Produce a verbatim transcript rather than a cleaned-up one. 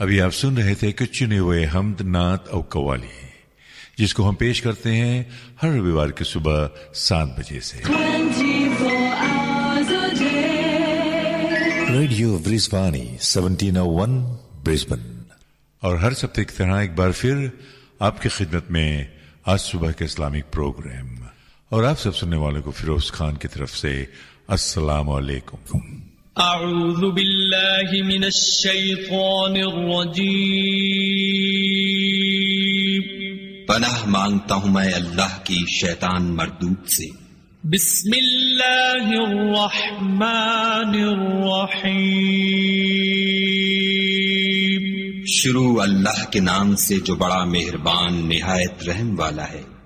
अभी आप सुन रहे थे कुछ चुने हुए हमद, नात और कव्वाली, जिसको हम पेश करते हैं हर रविवार की सुबह सात बजे से। रेडियो ब्रिस्बानी सेवनटीन ओ वन ब्रिस्बेन। और हर सप्ताह की तरह एक बार फिर आपकी खिदमत में आज सुबह के इस्लामिक प्रोग्राम, और आप सब सुनने वालों को फिरोज खान की तरफ से अस्सलाम वालेकुम। अऊज़ु बिल्लाहि मिनश शैतानिर रजीम। पनाह मांगता हूँ मैं अल्लाह की शैतान मरदूद से। बिस्मिल्लाहिर रहमानिर रहीम। शुरू अल्लाह के नाम से जो बड़ा मेहरबान निहायत रहम वाला है।